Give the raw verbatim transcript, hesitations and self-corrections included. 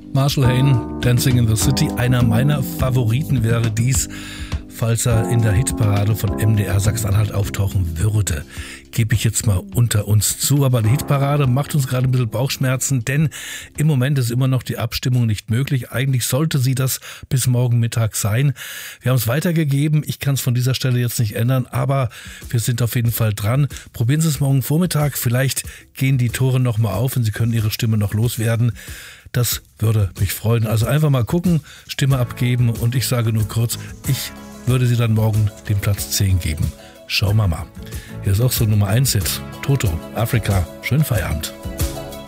Marshall Hayne, Dancing in the City. Einer meiner Favoriten wäre dies, falls er in der Hitparade von M D R Sachsen-Anhalt auftauchen würde. Gebe ich jetzt mal unter uns zu. Aber die Hitparade macht uns gerade ein bisschen Bauchschmerzen, denn im Moment ist immer noch die Abstimmung nicht möglich. Eigentlich sollte sie das bis morgen Mittag sein. Wir haben es weitergegeben. Ich kann es von dieser Stelle jetzt nicht ändern, aber wir sind auf jeden Fall dran. Probieren Sie es morgen Vormittag. Vielleicht gehen die Tore noch mal auf und Sie können Ihre Stimme noch loswerden. Das würde mich freuen. Also einfach mal gucken, Stimme abgeben und ich sage nur kurz, ich würde sie dann morgen den Platz zehn geben. Schau Mama. Hier ist auch so Nummer eins Hit. Toto, Afrika. Schönen Feierabend.